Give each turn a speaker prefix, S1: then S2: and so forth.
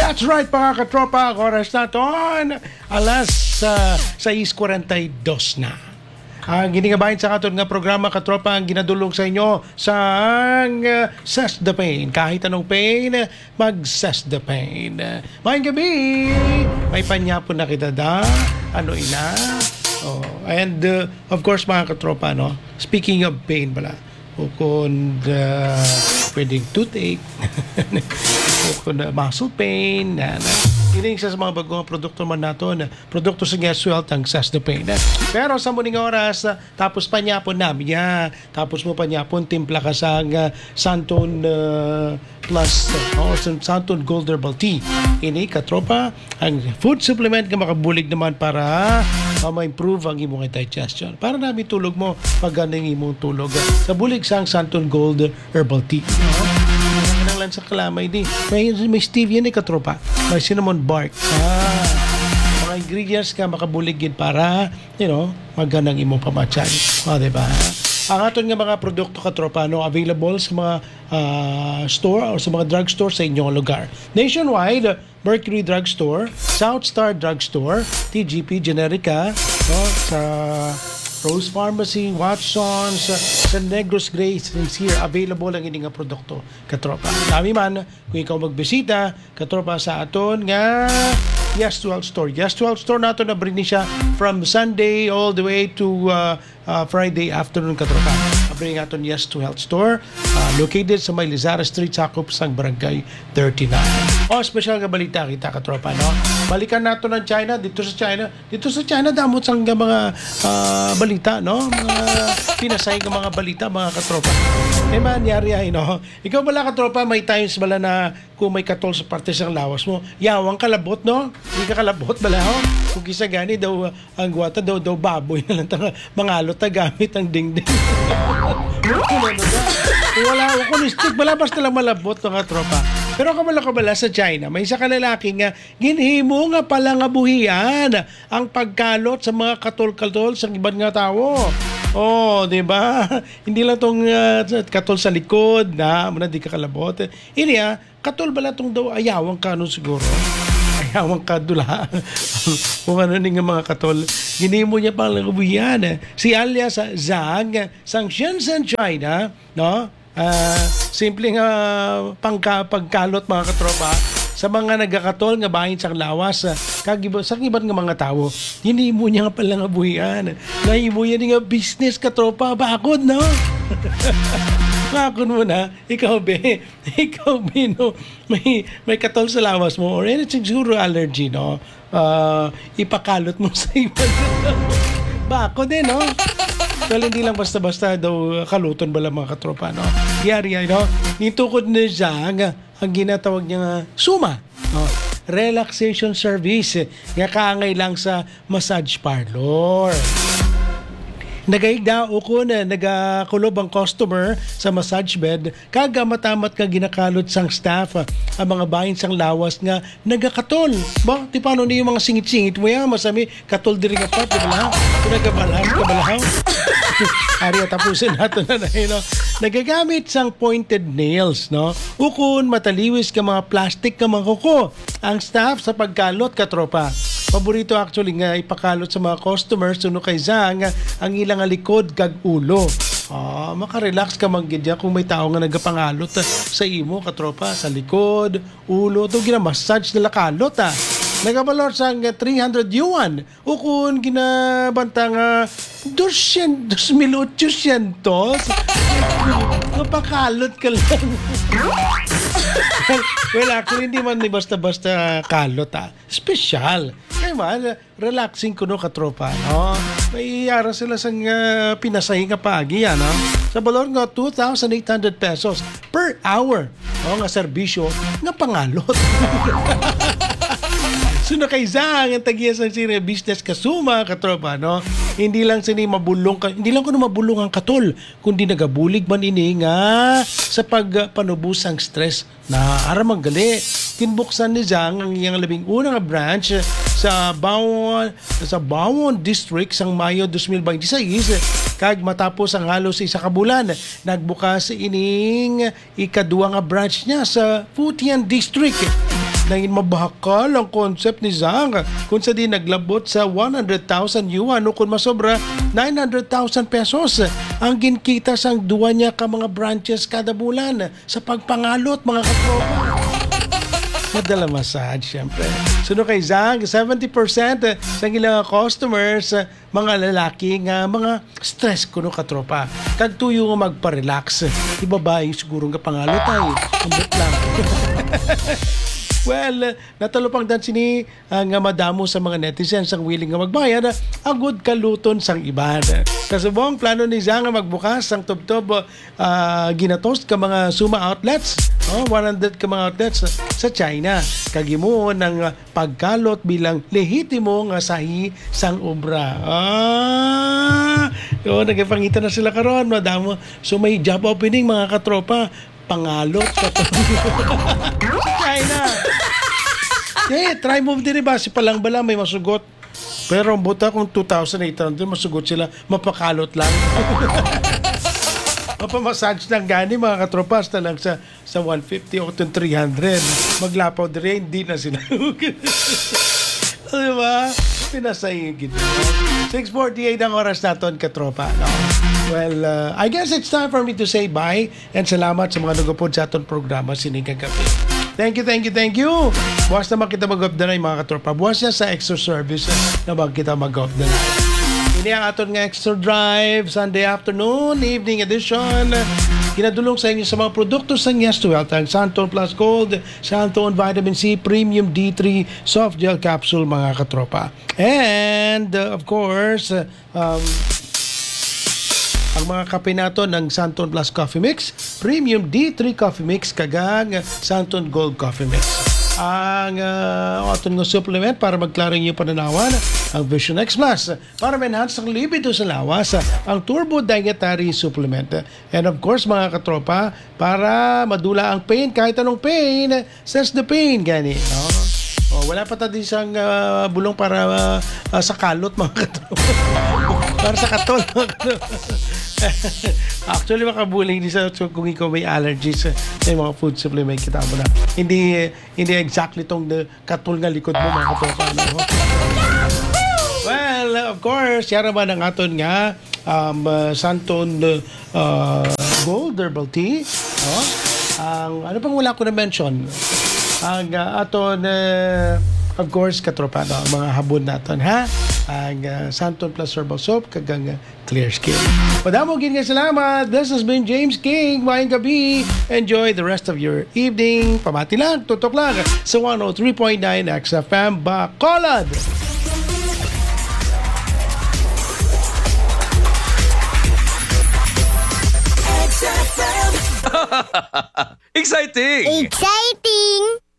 S1: That's right mga katropa, oras na ton, alas 6:42 na. Ang ginigabahin sa katon nga programa katropa ang ginadulong sa inyo sa Cess the Pain. Kahit anong pain, mag-Cess the Pain. Mayang gabi, may panyapon na kita da. Ano ina? Oh, and of course mga katropa, no? Speaking of pain pala, kung pwedeng toothache, kung muscle pain, Ining sa mga bagong produkto man nato na produkto sa Guess Health ang Cess the Pain. Pero sa muning oras, tapos panyapon namin tapos mo panyapon, timpla ka sa Santon Plus o Santon Gold Herbal Tea. Ini katropa, ang food supplement nga makabulig naman para ma-improve ang imong digestion. Para namin tulog mo pag ganing imong tulog. Sa bulig sang Santon Gold Herbal Tea. Lang sa kalamay di. May stevia ni katropa. May cinnamon bark. Mga ingredients ka makabuligid para, maganang imong pamatyan. Diba? Ang aton nga mga produkto katropa, available sa mga store o sa mga drugstore sa inyong lugar. Nationwide, Mercury Drugstore, South Star Drugstore, TGP Generica, sa Rose Pharmacy, Watsons, sa Negros Grace is here. Available ang ining produkto, katropa. Nami man, kung ikaw magbisita, katropa sa aton nga Yes 12 Store. Yes 12 Store nato na bring siya from Sunday all the way to Friday afternoon, katropa. Bring aton Yes to Health Store, located sa may Lizara Street, sakop sang Barangay 39. Special nga balita kita, katropa, no? Balikan nato ng China, dito sa China damot sang mga balita, no? Mga pinasay ng mga balita, mga katropa. Manyari ay, no? Ikaw bala, katropa, may times bala na kung may katol sa parte sang lawas mo, yawang kalabot, no? Hindi ka kalabot bala, ho? Kung kisa gani daw ang guwata, daw baboy na lang mga alot na gamit ang dingding. Wala ako ni stick, bala basta lang malabot, no, katropa. Pero kabala sa China, may isa ka lalaki nga ginhimo nga pala nga buhian ang pagkalot sa mga katol-katol sa ibang nga tao. Di ba? Hindi lang tong katol sa likod na di ka kalabot. Ini katol bala tong daw ayawang kanon siguro. Ayawang kadula. Kung ano ning mga katol, ginhimo niya pala nga buhian. Si alias Zhang sang Shenzhen, China, no? Simpleng pagkalot, mga katropa, sa mga nagakatol nga bahin sa lawas sa iban nga mga tao. Hinimo niya nga pala nga buhian. Nahimo yan nga business, katropa. Bakod, no? Bakod mo na. Ikaw, no? May katol sa lawas mo or anything siguro allergy, no? Ipakalot mo sa iban. Bakod no? Well, hindi lang basta-basta daw kaluton bala mga katropa, no? Yari, no? Nitukod na siya ang ginatawag niya suma, no? Relaxation service. Nga kaangay lang sa massage parlor. Nagaigda o ko na nagakulob ang customer sa massage bed kaga matamat ka ginakalot sang staff ang mga bahin sang lawas nga nagakatol. Ba, ti paano niyo mga singit-singit mo yan? Masami, katol diri nga pa, di ba? Kung kabalahaw. Ari, tapusin natin na no? Nagagamit sang pointed nails, no? Ukon, mataliwis ka mga plastic ka mga kuko. Ang staff sa pagkalot, katropa. Paborito actually nga ipakalot sa mga customers suno kay Zang ang ilang likod kag ulo. Makarelax ka manggidya kung may tao nga nagapangalot sa imo, katropa, sa likod, ulo, ito ginamassage nila kalot nagabalor sa 300 yuan o kung ginabanta nga 2,800 napakalot ka lang. Well, actually, hindi man ni basta-basta kalot Special. Kaya man, relaxing ko katropa, no? May iyara sila sa pinasay nga paagi, no? Sa balor nga 2,800 pesos per hour. Nga serbisyo nga pangalot. Suno kay Zang ang tagiya sa sira business kasuma, katropa, no? Hindi lang hindi lang kuno mabulong ang katol, kundi nagabulig man ini nga sa pagpanubos ang stress na aramang gali. Tinbuksan ni Zang ang iyang labing unang branch sa Bawon District sang Mayo 2026 kag matapos ang halos isa ka bulan nagbukas ining ikaduwa nga branch niya sa Futian District. Nangin mabahakal ang concept ni Zhang kung sa di naglabot sa 100,000 yuan o kung masobra 900,000 pesos ang ginkita sang duwa niya ka mga branches kada bulan sa pagpangalot mga katropa. Madala massage, syempre. Suno kay Zhang, 70% sa ilang customers, mga lalaki nga mga stress kuno katropa. Kag tuyo nga magpa-relax. Ibabae siguro nga pangalot ay. Ambot lang. Well, natalupang dan sini nga madamo sa mga netizens ang willing nga magbayad ang good kaluton sang iban. Sa subong plano ni Zhang nga magbukas ang tubtob ginatost ka mga Suma outlets, 100 ka mga outlets sa China. Kagimo ng pagkalot bilang lehitimo nga sahi sang obra. Nagpangita na sila karon, madamo. So may job opening mga katropa. Pangalot sa China. Try move din ba? Si palang bala may masugot. Pero ang buta kung 2,800 masugot sila, mapakalot lang. Mapamassage ng gani mga katropas na lang sa 150 o 300. Maglapaw din, hindi na sila. Diba? Pinasay gitu. 6:48 ang oras naton katropa. No? Well, I guess it's time for me to say bye and salamat sa mga nagupod sa aton programa sining kagabi. Thank you. Buwas naman kita mag-updanay mga katropa. Buwas niya sa extra service na kita mag-updanay. Ini ang aton nga extra drive, Sunday afternoon, evening edition. Kinadulong sa inyo sa mga produkto sa Yes to Health, ang Santon Plus Gold, Santon Vitamin C, Premium D3, Soft Gel Capsule mga katropa. And, of course, ang mga kape nato ng Santon Plus Coffee Mix, Premium D3 Coffee Mix, kagang Santon Gold Coffee Mix. Ang aton nga supplement para magklaring yung pananawan, ang Vision X Plus para ma-enhance ang libido sa lawas, ang Turbo Dietary Supplement. And of course mga katropa, para madula ang pain, kahit anong pain, sense the pain, gani. No? Wala pa tayo isang bulong para sa kalot mga katropa. Para sa katol mga katropa. Actually makabuling din sa kung ikaw may allergies yung mga food supplement kita mo na hindi exactly tong katol nga likod mo mga katropa, no? Well, of course yara man ang aton nga Santon Gold Herbal Tea, no? Ang ano pang wala ko na mention ang aton of course katropa, no? Mga habon naton ha, ang Santon Plus Herbal Soap kagang Clear Skin. Madamo gid nga salamat. This has been James King. Maayong gabi. Enjoy the rest of your evening. Pamati lang, tutok lang sa 103.9 XFM Bacolod.
S2: Exciting!
S3: Exciting!